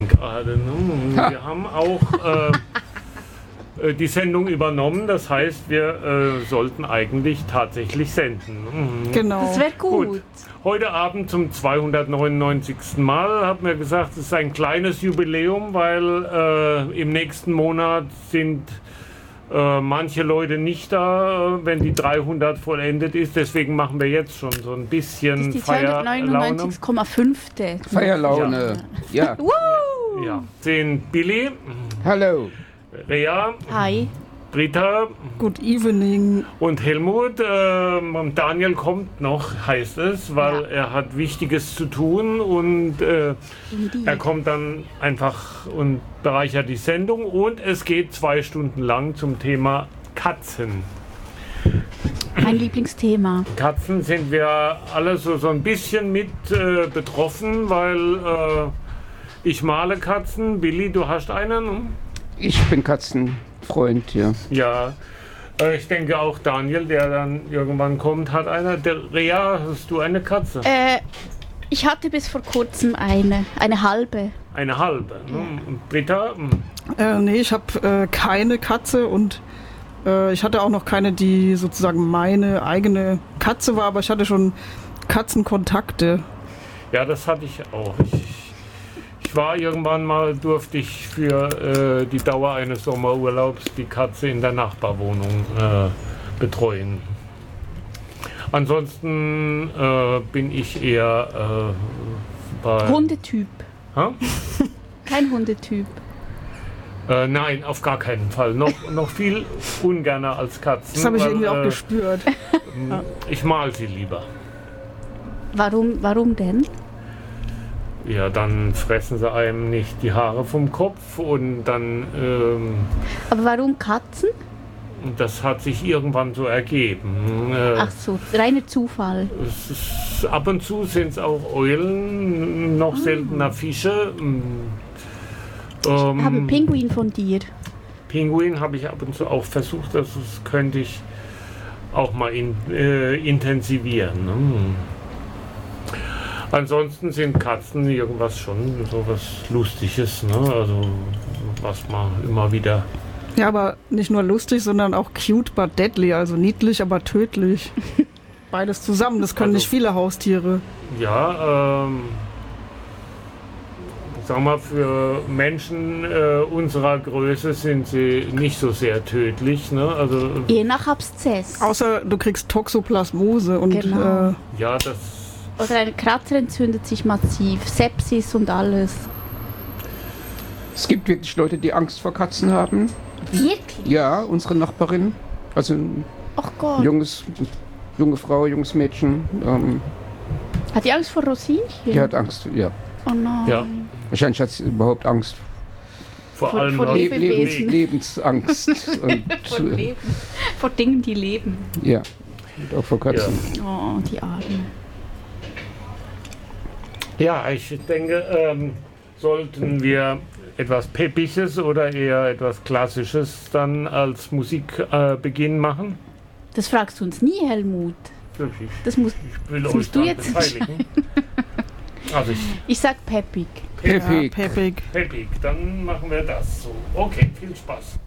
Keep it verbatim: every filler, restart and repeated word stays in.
Gerade, ne? Wir haben auch äh, die Sendung übernommen, das heißt, wir äh, sollten eigentlich tatsächlich senden. Mhm. Genau. Das wäre gut. Gut. Heute Abend zum zweihundertneunundneunzigsten Mal haben wir gesagt, es ist ein kleines Jubiläum, weil äh, im nächsten Monat sind äh, manche Leute nicht da, wenn die dreihundert vollendet ist. Deswegen machen wir jetzt schon so ein bisschen Das ist die Feierlaune. zweihundertneunundneunzig Komma fünf. Feierlaune. Ja. Woo! Ja, sind Billy, Hallo. Rea, Hi. Britta Good evening. und Helmut. Äh, Daniel kommt noch, heißt es, weil Ja. er hat Wichtiges zu tun und äh, Indeed. er kommt dann einfach und bereichert die Sendung. Und es geht zwei Stunden lang zum Thema Katzen. Mein Lieblingsthema. Katzen sind wir alle so, so ein bisschen mit äh, betroffen, weil äh, ich male Katzen. Billy, du hast einen? Ich bin Katzenfreund, ja. Ja. Äh, ich denke auch Daniel, der dann irgendwann kommt, hat eine. Der Rea, hast du eine Katze? Äh, ich hatte bis vor kurzem eine, eine halbe. Eine halbe. Ne? Und Britta? Hm. Äh, nee, ich habe äh, keine Katze und äh, ich hatte auch noch keine, die sozusagen meine eigene Katze war, aber ich hatte schon Katzenkontakte. Ja, das hatte ich auch. Ich, ich war irgendwann mal, durfte ich für äh, die Dauer eines Sommerurlaubs die Katze in der Nachbarwohnung äh, betreuen. Ansonsten äh, bin ich eher äh, bei... Hundetyp. Hä? Kein Hundetyp. Äh, nein, auf gar keinen Fall. Noch, noch viel ungerner als Katzen. Das habe ich weil, irgendwie auch äh, gespürt. Ich mal sie lieber. Warum, warum denn? Ja, dann fressen sie einem nicht die Haare vom Kopf und dann, ähm, Aber warum Katzen? das hat sich irgendwann so ergeben. Äh, Ach so, reiner Zufall. es ist, ab und zu sind es auch Eulen, noch seltener Fische. Ähm, Ich habe einen Pinguin von dir. Pinguin habe ich ab und zu auch versucht, das ist, könnte ich auch mal in, äh, intensivieren. Ne? Ansonsten sind Katzen irgendwas schon so was Lustiges, ne? Also was man immer wieder. Ja, aber nicht nur lustig, sondern auch cute but deadly, also niedlich, aber tödlich. Beides zusammen, das können Also- nicht viele Haustiere. Ja, ähm, sag mal, für Menschen äh, unserer Größe sind sie nicht so sehr tödlich, ne? Also Je nach Abszess. Außer du kriegst Toxoplasmose und Genau. äh, ja, das. Oder ein Kratzer entzündet sich massiv. Sepsis und alles. Es gibt wirklich Leute, die Angst vor Katzen haben. Wirklich? Ja, unsere Nachbarin, also ein Ach Gott. junges, junge Frau, junges Mädchen, ähm, Hat die Angst vor Rosinchen? die hat Angst, ja. Oh nein. Ja. Wahrscheinlich hat sie überhaupt Angst. Vor Vor- allem vor noch- Leben. Le Lebens Lebewesen. Lebensangst. Und, Vor Leben. Vor Dingen, die leben. ja, und auch vor Katzen. Oh, die Armen. Ja, ich denke, ähm, sollten wir etwas Peppiges oder eher etwas Klassisches dann als Musikbeginn äh, Beginn machen? Das fragst du uns nie, Helmut. Ich, Das muss, ich will das euch musst du daran jetzt beteiligen. Also ich, ich sag peppig. ja, Peppig. peppig. peppig, dann machen wir das so. Okay, viel Spaß.